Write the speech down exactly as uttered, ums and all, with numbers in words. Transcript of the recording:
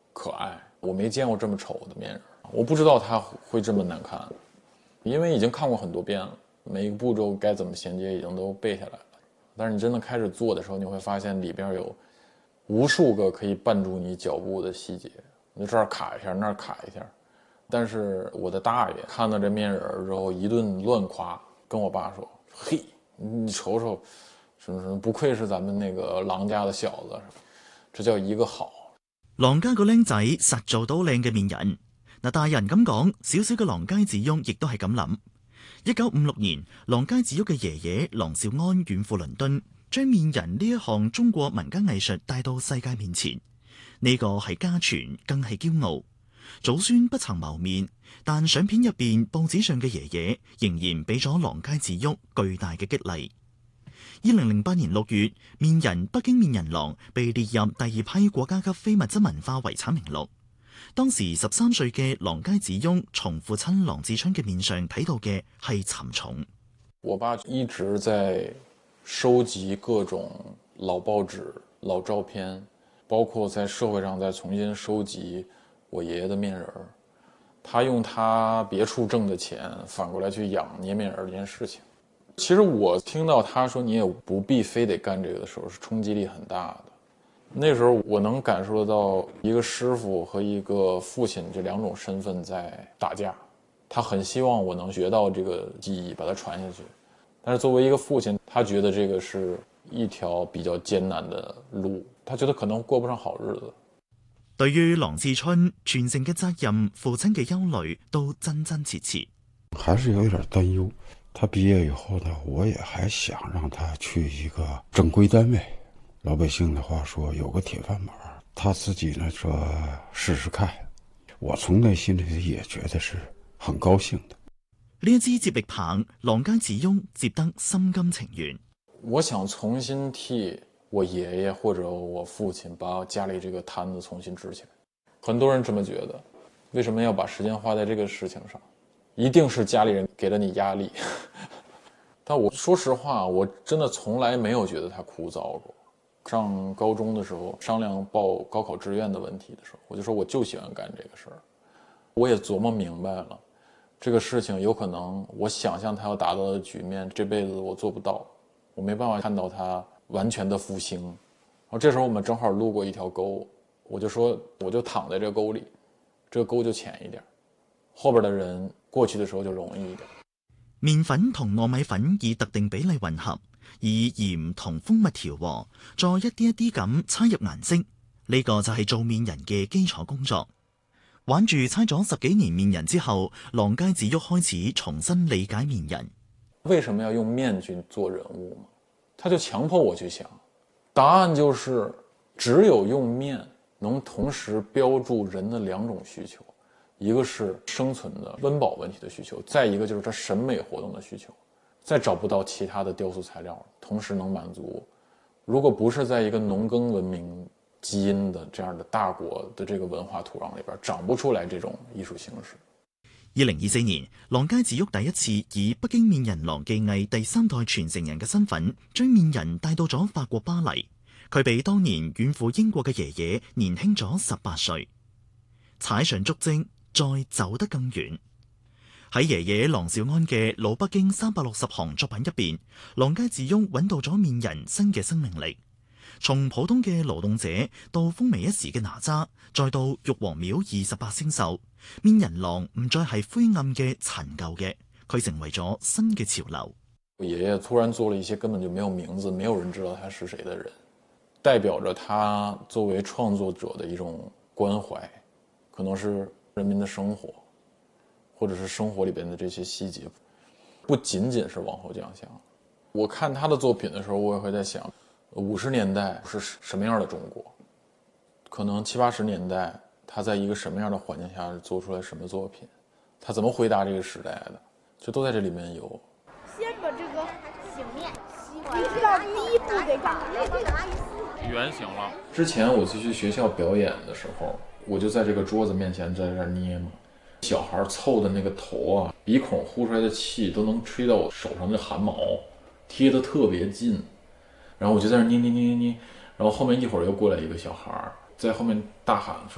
可爱。我没见过这么丑的面人，我不知道它会这么难看，因为已经看过很多遍了，每一个步骤该怎么衔接已经都背下来了。但是你真的开始做的时候，你会发现里边有无数个可以绊住你脚步的细节，你这儿卡一下，那儿卡一下。但是我的大爷看到这面人之後一頓亂誇，跟我爸說：“嘿，你瞅瞅，什麼什麼，不愧是咱們那個郎家的小子，這叫一個好。” 郎家個僆仔實做到靚嘅面人。嗱，大人咁講，小小嘅郎佳子翁亦都係咁諗。一九五六年，郎佳子翁嘅爺爺郎兆安遠赴倫敦，將面人呢一項中國民間藝術帶到世界面前。呢、這個係家傳，更係驕傲。祖孫不曾謀面，但相片入邊報紙上嘅爺爺仍然俾咗郎佳子翁巨大嘅激勵。二零零八年六月，面人北京面人廊被列入第二批國家級非物質文化遺產名錄。當時十三歲嘅郎佳子翁從父親郎志春嘅面上睇到嘅係沉重。 我爸一直在收集各種老報紙、老照片，包括在社會上再重新收集我爺爺的面人。他用他別處掙的錢反過來去養捏面人這件事情。其實我聽到他說你也不必非得幹這個的時候，是衝擊力很大的。那時候我能感受得到一個師傅和一個父親這兩種身份在打架。他很希望我能學到這個技藝，把它傳下去。但是作為一個父親，他覺得這個是一條比較艱難的路，他覺得可能過不上好日子。 對於郎志春傳承嘅責任，父親嘅憂慮都真真切切， 還是有點擔憂。他畢業以後呢，我也還想讓他去一個正規單位。老百姓的話說，有個鐵飯碗，他自己呢說試試看。我從內心裏也覺得是很高興的。 呢一支接力棒，郎佳子翁接得心甘情願。 我想重新替我爺爺或者我父親把家裏這個攤子重新支起來。很多人這麼覺得，為什麼要把時間花在這個事情上？一定是家裏人給了你壓力。但我說實話，我真的從來沒有覺得它枯燥過。上高中的時候商量報高考志願的問題的時候，我就說我就喜歡幹這個事兒。我也琢磨明白了，這個事情有可能我想象它要達到的局面，這輩子我做不到，我沒辦法看到它完全的復興。然後這時候我們正好路過一條溝，我就說我就躺在這個溝裡，這個溝就淺一點，後邊的人過去的時候就容易一點。 麵粉同糯米粉以特定比例混合，以鹽同蜂蜜調和，再一啲一啲咁猜入顏色，呢、這個就係做面人嘅基礎工作。玩住猜咗十幾年面人之後，郎佳子翁開始重新理解面人。 為什麼要用面去做人物嘛？他就強迫我去想，答案就是只有用面能同時標注人的兩種需求，一個是生存的溫飽問題的需求，再一個就是他審美活動的需求。再找不到其他的雕塑材料同時能滿足。如果不是在一個農耕文明基因的這樣的大國的這個文化土壤裏邊，長不出來這種藝術形式。 二零二四年，郎佳子翁第一次以北京面人廊技藝第三代傳承人嘅身份，將面人帶到咗法國巴黎。佢比當年遠赴英國嘅爺爺年輕咗十八歲，踩上足跡，再走得更遠。喺爺爺郎兆安嘅老北京三百六十行作品入邊，郎佳子翁揾到咗面人新嘅生命力。從普通嘅勞動者到風靡一時嘅哪吒，再到玉皇廟二十八星宿，面人廊唔再係灰暗嘅陳舊嘅，佢成為咗新嘅潮流。 我爺爺突然做了一些根本就沒有名字，沒有人知道他是誰的人，代表着他作為創作者的一種關懷，可能是人民的生活，或者是生活裏邊的這些細節，不僅僅是往後這樣想。我看他的作品的時候，我也會在想，五十年代是什麼樣的中國？可能七八十年代，他在一個什麼樣的環境下做出來什麼作品？他怎麼回答這個時代的？就都在這裡面有。 先把這個醒面，你知道第一步得幹嘛？ 圓形了。之前我去學校表演的時候，我就在這個桌子面前在這捏嘛。小孩湊的那個頭啊，鼻孔呼出來的氣都能吹到我手上的汗毛，貼得特別近。然後我就在那捏捏捏捏捏，然後後面一會兒又過來一個小孩，在後面大喊說